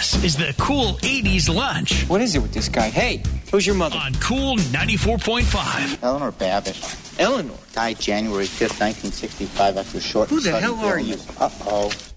This is the Cool 80s Lunch. What is it with this guy? Hey, who's your mother? On Cool 94.5. Eleanor Babbitt. Eleanor. Died January 5th, 1965 after a short... Who the hell are you? Uh-oh.